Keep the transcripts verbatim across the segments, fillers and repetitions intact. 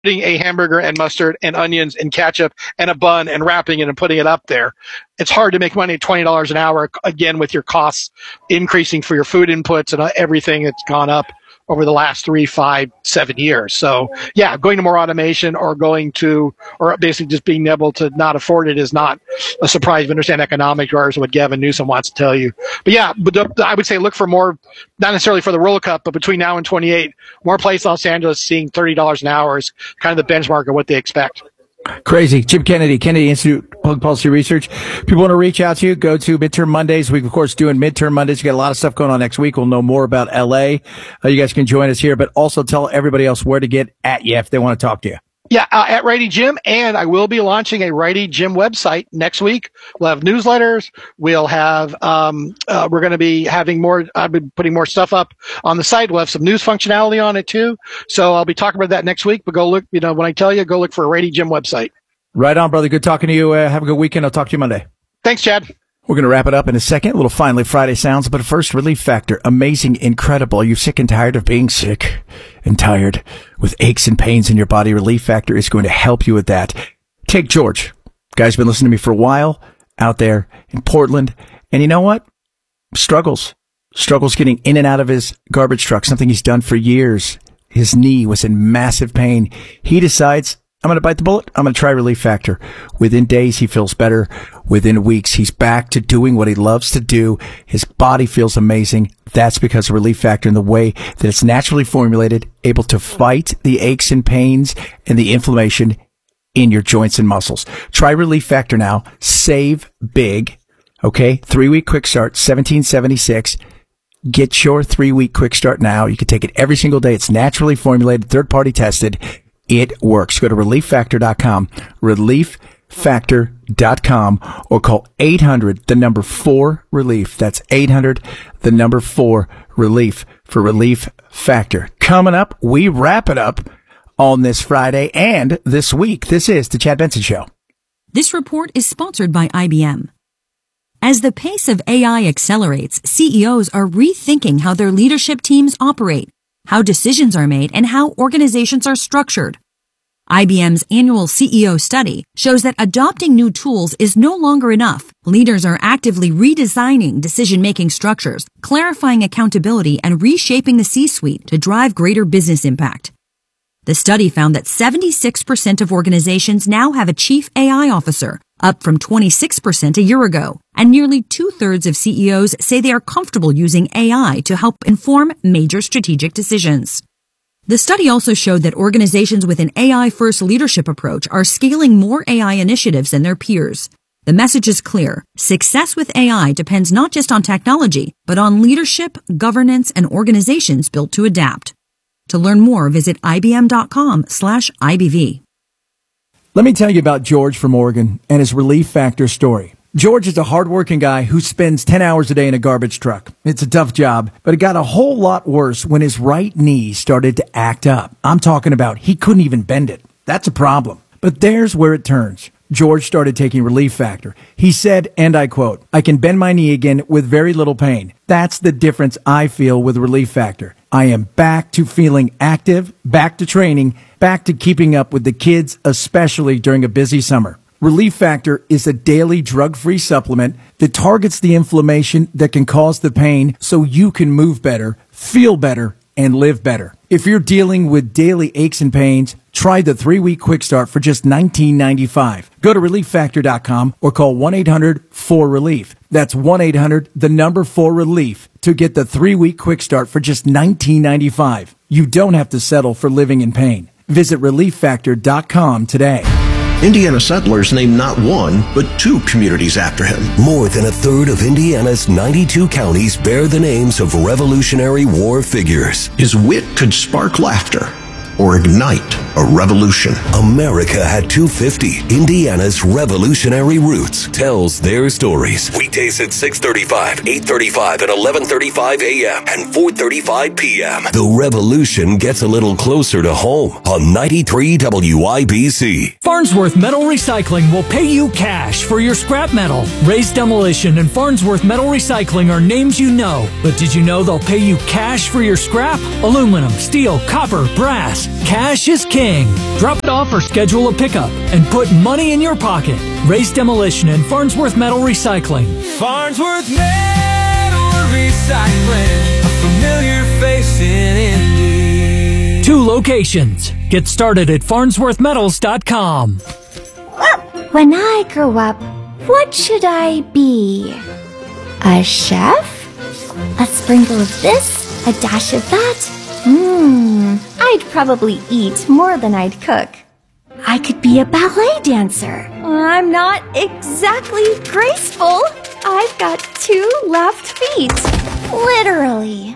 putting a hamburger and mustard and onions and ketchup and a bun and wrapping it and putting it up there. It's hard to make money at twenty dollars an hour, again, with your costs increasing for your food inputs and everything that's gone up over the last three, five, seven years. So, yeah, going to more automation or going to, or basically just being able to not afford it is not a surprise. You understand economics, regardless of what Gavin Newsom wants to tell you. But yeah, but the, I would say look for more, not necessarily for the World Cup, but between now and twenty-eight, more places in Los Angeles seeing thirty dollars an hour is kind of the benchmark of what they expect. Crazy. Jim Kennedy, Kennedy Institute Public Policy Research. People want to reach out to you, go to Midterm Mondays. We, of course, doing Midterm Mondays. You got a lot of stuff going on next week. We'll know more about L A. Uh, you guys can join us here, but also tell everybody else where to get at you if they want to talk to you. Yeah, uh, at Righty Jim, and I will be launching a Righty Jim website next week. We'll have newsletters. We'll have, um, uh, we're going to be having more, I've been putting more stuff up on the site. We'll have some news functionality on it too. So I'll be talking about that next week, but go look, you know, when I tell you, go look for a Righty Jim website. Right on, brother. Good talking to you. Uh, have a good weekend. I'll talk to you Monday. Thanks, Chad. We're going to wrap it up in a second. A little Finally Friday sounds, but first, Relief Factor. Amazing, incredible. Are you sick and tired of being sick and tired with aches and pains in your body? Relief Factor is going to help you with that. Take George. Guy's been listening to me for a while out there in Portland. And you know what? Struggles. Struggles getting in and out of his garbage truck, something he's done for years. His knee was in massive pain. He decides, I'm going to bite the bullet. I'm going to try Relief Factor. Within days, he feels better. Within weeks, he's back to doing what he loves to do. His body feels amazing. That's because of Relief Factor and the way that it's naturally formulated, able to fight the aches and pains and the inflammation in your joints and muscles. Try Relief Factor now. Save big. Okay? Three-week quick start, seventeen seventy-six. Get your three-week quick start now. You can take it every single day. It's naturally formulated, third-party tested. It works. Go to relief factor dot com, relief factor dot com, or call eight hundred, the number four, relief. That's eight hundred, the number four, relief for Relief Factor. Coming up, we wrap it up on this Friday and this week. This is the Chad Benson Show. This report is sponsored by I B M. As the pace of A I accelerates, C E Os are rethinking how their leadership teams operate, how decisions are made, and how organizations are structured. I B M's annual C E O study shows that adopting new tools is no longer enough. Leaders are actively redesigning decision-making structures, clarifying accountability, and reshaping the C-suite to drive greater business impact. The study found that seventy-six percent of organizations now have a chief A I officer, up from twenty-six percent a year ago, and nearly two-thirds of C E Os say they are comfortable using A I to help inform major strategic decisions. The study also showed that organizations with an A I-first leadership approach are scaling more A I initiatives than their peers. The message is clear. Success with A I depends not just on technology, but on leadership, governance, and organizations built to adapt. To learn more, visit ibm.com slash IBV. Let me tell you about George from Oregon and his Relief Factor story. George is a hardworking guy who spends ten hours a day in a garbage truck. It's a tough job, but it got a whole lot worse when his right knee started to act up. I'm talking about he couldn't even bend it. That's a problem. But there's where it turns. George started taking Relief Factor. He said, and I quote, "I can bend my knee again with very little pain. That's the difference I feel with Relief Factor. I am back to feeling active, back to training, back to keeping up with the kids, especially during a busy summer." Relief Factor is a daily drug-free supplement that targets the inflammation that can cause the pain so you can move better, feel better, and live better. If you're dealing with daily aches and pains, try the three-week quick start for just nineteen ninety-five. Go to relief factor dot com or call one eight hundred four relief. That's one eight hundred, the number four relief, to get the three-week quick start for just nineteen ninety-five. You don't have to settle for living in pain. Visit relief factor dot com today. Indiana settlers named not one, but two communities after him. More than a third of Indiana's ninety-two counties bear the names of Revolutionary War figures. His wit could spark laughter or ignite a revolution. America at two fifty, Indiana's revolutionary roots, tells their stories. Weekdays at six thirty-five, eight thirty-five, and eleven thirty-five a.m. and four thirty-five p.m. The revolution gets a little closer to home on ninety-three W I B C. Farnsworth Metal Recycling will pay you cash for your scrap metal. Raised Demolition and Farnsworth Metal Recycling are names you know, but did you know they'll pay you cash for your scrap? Aluminum, steel, copper, brass. cash is king. Drop it off or schedule a pickup and put money in your pocket. Race Demolition and Farnsworth Metal Recycling. Farnsworth Metal Recycling, a familiar face in Indy. Two locations. Get started at farnsworth metals dot com. When I grow up, what should I be? A chef? A sprinkle of this? A dash of that? Mmm, I'd probably eat more than I'd cook. I could be a ballet dancer. I'm not exactly graceful. I've got two left feet. Literally.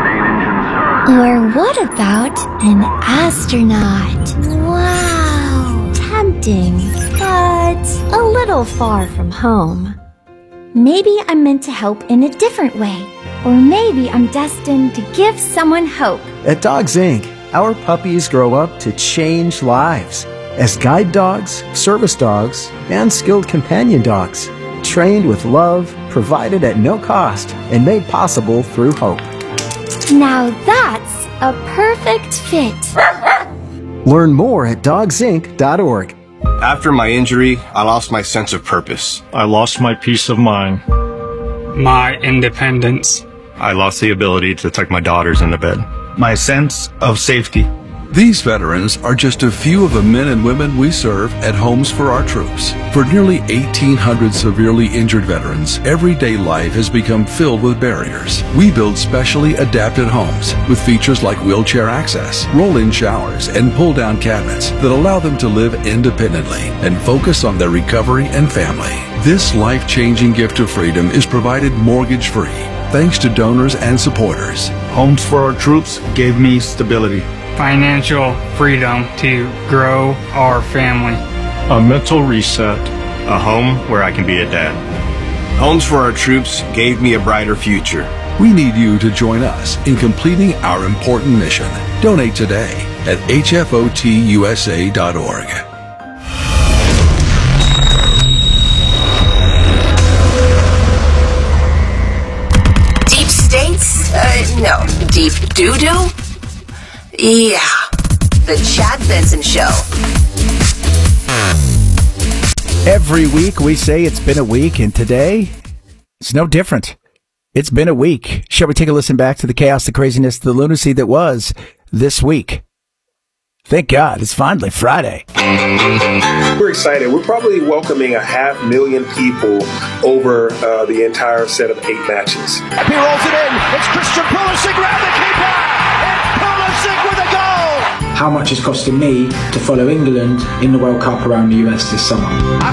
Or what about an astronaut? Wow. Tempting, but a little far from home. Maybe I'm meant to help in a different way. Or maybe I'm destined to give someone hope. At Dogs Incorporated, our puppies grow up to change lives as guide dogs, service dogs, and skilled companion dogs, trained with love, provided at no cost, and made possible through hope. Now that's a perfect fit. Learn more at dogs inc dot org. After my injury, I lost my sense of purpose. I lost my peace of mind. My independence. I lost the ability to tuck my daughters into bed. My sense of safety. These veterans are just a few of the men and women we serve at Homes for Our Troops. For nearly eighteen hundred severely injured veterans, everyday life has become filled with barriers. We build specially adapted homes with features like wheelchair access, roll-in showers, and pull-down cabinets that allow them to live independently and focus on their recovery and family. This life-changing gift of freedom is provided mortgage-free, thanks to donors and supporters. Homes for Our Troops gave me stability. Financial freedom to grow our family. A mental reset. A home where I can be a dad. Homes for Our Troops gave me a brighter future. We need you to join us in completing our important mission. Donate today at H F O T U S A dot org. Deep states? Uh, no. Deep doo-doo? Yeah, the Chad Benson Show. Every week we say it's been a week, and today it's no different. It's been a week. Shall we take a listen back to the chaos, the craziness, the lunacy that was this week? Thank God, it's finally Friday. We're excited. We're probably welcoming a half million people over uh, the entire set of eight matches. He rolls it in. It's Christian Pulisic around the keeper. Pulisic with a goal! How much it's costing me to follow England in the World Cup around the U S this summer.